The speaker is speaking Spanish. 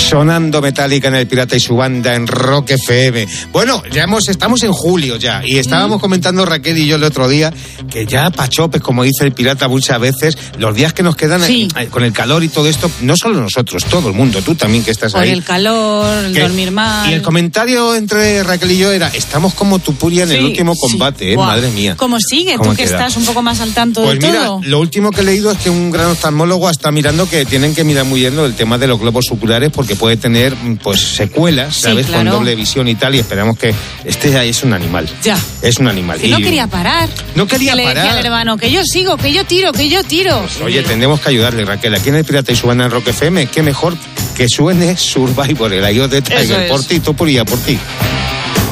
Sonando Metallica en El Pirata y su banda en Rock FM. Bueno, estamos en julio ya y estábamos comentando Raquel y yo el otro día que ya pachopes, como dice el Pirata muchas veces, los días que nos quedan con el calor y todo esto, no solo nosotros, todo el mundo, tú también que estás ahí. Por el calor, el dormir mal. Y el comentario entre Raquel y yo era, estamos como Tupuria en el último combate, madre mía. ¿Cómo sigue? Tú que estás un poco más al tanto de todo. Pues mira, lo último que he leído es que un gran oftalmólogo está mirando que tienen que mirar muy bien el tema de los globos oculares porque puede tener pues secuelas, ¿sabes? Sí, claro. Con doble visión y tal, y esperamos que es un animal. Ya. Es un animal. Y no quería parar. No quería parar. Le decía al hermano, que yo sigo, que yo tiro. Pues, oye, tendremos que ayudarle, Raquel. Aquí en El Pirata y su banda en Rock FM, qué mejor que suene Survivor, el IO de Tiger, por ti, Tupuria, por ti.